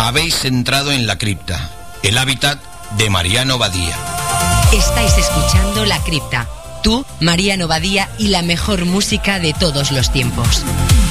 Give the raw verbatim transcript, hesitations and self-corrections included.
Habéis entrado en La Cripta, el hábitat de Mariano Badía. Estáis escuchando La Cripta. Tú, Mariano Badía y la mejor música de todos los tiempos.